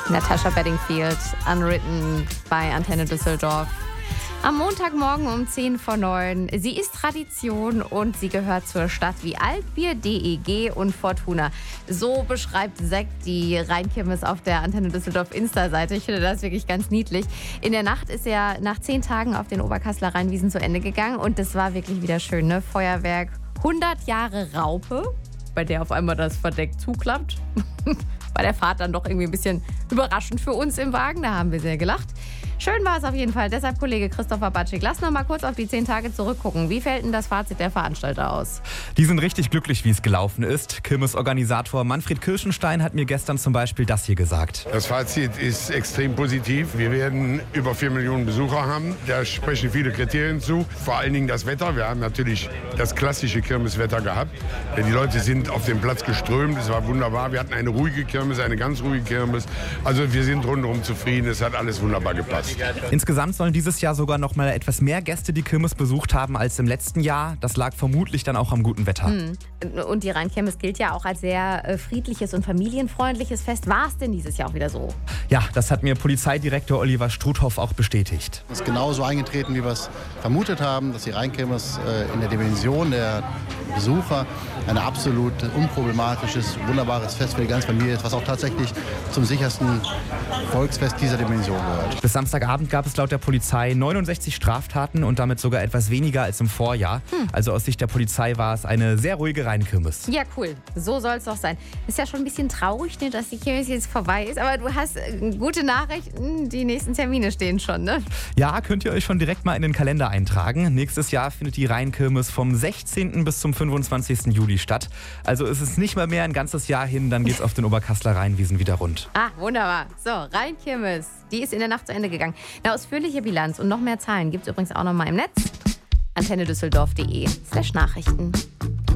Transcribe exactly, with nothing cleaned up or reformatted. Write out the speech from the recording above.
Natasha Bedingfield, Unwritten bei Antenne Düsseldorf. Am Montagmorgen um zehn vor neun. Sie ist Tradition und sie gehört zur Stadt wie Altbier, D E G und Fortuna. So beschreibt Sekt die Rheinkirmes auf der Antenne Düsseldorf Insta-Seite. Ich finde das wirklich ganz niedlich. In der Nacht ist er nach zehn Tagen auf den Oberkasseler Rheinwiesen zu Ende gegangen und das war wirklich wieder schön, ne? Feuerwerk, hundert Jahre Raupe, bei der auf einmal das Verdeck zuklappt. War der Fahrt dann doch irgendwie ein bisschen überraschend für uns im Wagen. Da haben wir sehr gelacht. Schön war es auf jeden Fall. Deshalb, Kollege Christopher Batschik, lass noch mal kurz auf die zehn Tage zurückgucken. Wie fällt denn das Fazit der Veranstalter aus? Die sind richtig glücklich, wie es gelaufen ist. Kirmesorganisator Manfred Kirschenstein hat mir gestern zum Beispiel das hier gesagt. Das Fazit ist extrem positiv. Wir werden über vier Millionen Besucher haben. Da sprechen viele Kriterien zu. Vor allen Dingen das Wetter. Wir haben natürlich das klassische Kirmeswetter gehabt. Die Leute sind auf den Platz geströmt. Es war wunderbar. Wir hatten eine ruhige Kirmes, eine ganz ruhige Kirmes. Also wir sind rundherum zufrieden. Es hat alles wunderbar gepasst. Insgesamt sollen dieses Jahr sogar noch mal etwas mehr Gäste die Kirmes besucht haben als im letzten Jahr. Das lag vermutlich dann auch am guten Wetter. Hm. Und die Rheinkirmes gilt ja auch als sehr äh, friedliches und familienfreundliches Fest. War es denn dieses Jahr auch wieder so? Ja, das hat mir Polizeidirektor Oliver Struthoff auch bestätigt. Es ist genauso eingetreten, wie wir es vermutet haben, dass die Rheinkirmes äh, in der Dimension der Besucher ein absolut unproblematisches, wunderbares Fest für die ganze Familie ist, was auch tatsächlich zum sichersten Volksfest dieser Dimension gehört. Bis Samstagabend gab es laut der Polizei neunundsechzig Straftaten und damit sogar etwas weniger als im Vorjahr. Hm. Also aus Sicht der Polizei war es eine sehr ruhige Rheinkirmes. Ja, cool. So soll es doch sein. Ist ja schon ein bisschen traurig, ne, dass die Kirmes jetzt vorbei ist, aber du hast äh, gute Nachrichten. Die nächsten Termine stehen schon, ne? Ja, könnt ihr euch schon direkt mal in den Kalender eintragen. Nächstes Jahr findet die Rheinkirmes vom sechzehnten bis zum fünfundzwanzigsten Juli statt. Also ist es nicht mal mehr ein ganzes Jahr hin, dann geht's auf den Oberkasseler Rheinwiesen wieder rund. Ah, wunderbar. So, Rheinkirmes, die ist in der Nacht zu Ende gegangen. Eine ausführliche Bilanz und noch mehr Zahlen gibt es übrigens auch noch mal im Netz. antenne düsseldorf punkt de slash Nachrichten.